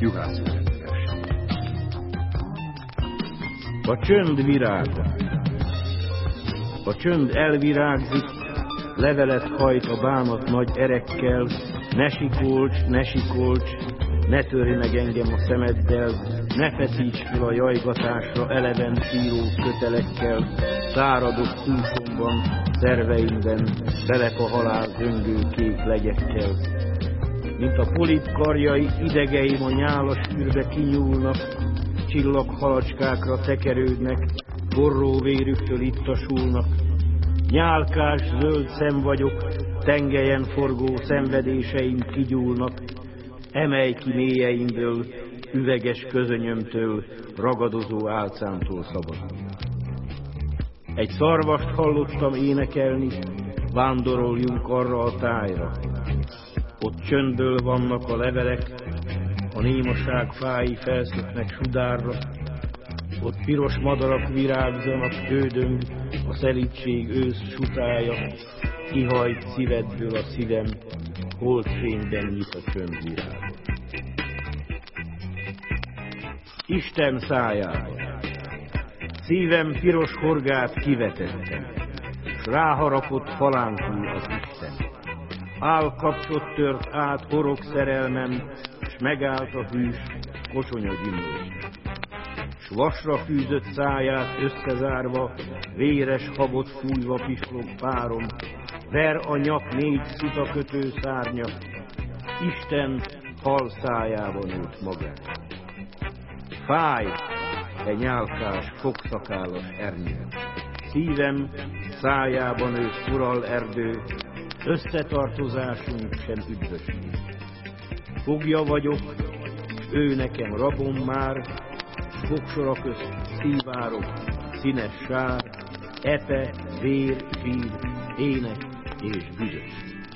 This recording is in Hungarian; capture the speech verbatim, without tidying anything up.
Juhász Ferenc. A csönd virága. A csönd elvirágzik, levelet hajt a bánat nagy erekkel, ne sikolcs, ne sikolcs, ne törj meg engem a szemeddel, ne feszíts fel a jajgatásra eleven szíró kötelekkel, száradott húsomban, szerveimben, belek a halál zöngő kék legyekkel. Mint a polip karjai, idegeim a nyálas űrbe kinyúlnak, csillaghalacskákra tekerődnek, forró vérüktől ittasulnak. Nyálkás, zöld szem vagyok, tengelyen forgó szenvedéseim kigyúlnak, emelj ki mélyeimből, üveges közönyömtől, ragadozó álcámtól szabadulni. Egy szarvast hallottam énekelni, vándoroljunk arra a tájra. Ott csöndből vannak a levelek, a némaság fái felszöknek sudárra, ott piros madarak virágzanak, tődöng a szelídség ősz sutája, kihajt szívedből a szívem, holdfényben nyit a csöndvirágot. Isten szájába. Szívem piros horgát kivetettem, s ráharapott falánkul az Isten. Állkapcsot tört át horog szerelmem, s megállt a hűs, kocsonya gyümölcs. S vasra fűzött száját összezárva, véres habot fújva pislog párom, ver a nyak négy szitakötő szárnya, Isten hal szájában ült magát. Fáj, e nyálkás, fogszakállas ernyő, szívem szájában ősz ural erdő, összetartozásunk sem üdvöség. Fogja vagyok, ő nekem rabom már, s fogsora közt szívárok, színes sár, epe, vér, zsír, ének és büdös.